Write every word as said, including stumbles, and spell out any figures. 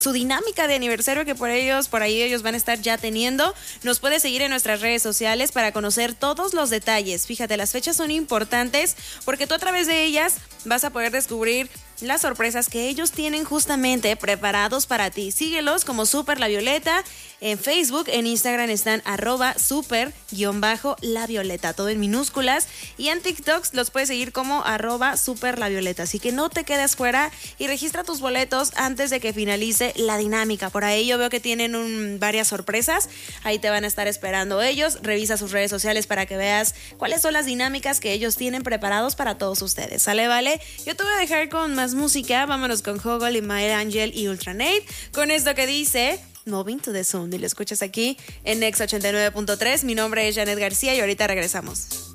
su dinámica de aniversario que por ellos, por ahí ellos van a estar ya teniendo. Nos puedes seguir en nuestras redes sociales para conocer todos los detalles. Fíjate, las fechas son importantes porque tú a través de ellas vas a poder descubrir las sorpresas que ellos tienen justamente preparados para ti. Síguelos como Super La Violeta en Facebook, en Instagram están arroba super guión bajo La Violeta, todo en minúsculas, y en TikToks los puedes seguir como arroba super La Violeta. Así que no te quedes fuera y registra tus boletos antes de que finalice la dinámica. Por ahí yo veo que tienen un, varias sorpresas, ahí te van a estar esperando ellos. Revisa sus redes sociales para que veas cuáles son las dinámicas que ellos tienen preparados para todos ustedes. ¿Sale? Vale, yo te voy a dejar con más música. Vámonos con Hogol y Mael Angel y Ultranate con esto que dice Moving to the Zone, y lo escuchas aquí en Nexa ochenta y nueve punto tres. Mi nombre es Janet García y ahorita regresamos.